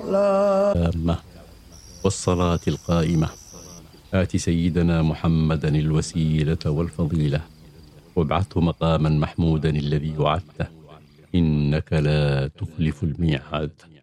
التامة والصلاة القائمة آت سيدنا محمدا الوسيلة والفضيلة وابعثه مقاما محمودا الذي وعدته إنك لا تخلف الميعاد.